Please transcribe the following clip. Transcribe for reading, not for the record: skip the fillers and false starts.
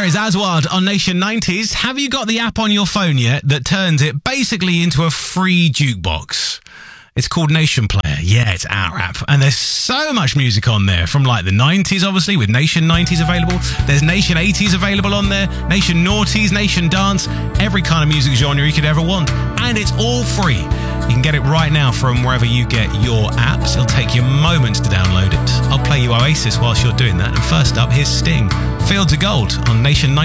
There is Aswad on Nation 90s. Have you got the app on your phone yet that turns it basically into a free jukebox? It's called Nation Player. Yeah, it's our app. And there's so much music on there from like the 90s, obviously, with Nation 90s available. There's Nation 80s available on there. Nation Noughties, Nation Dance, every kind of music genre you could ever want. And it's all free. You can get it right now from wherever you get your apps. It'll take you moments to download it. I'll play you Oasis whilst you're doing that. And first up, here's Sting. Fields of Gold on Nation 90s.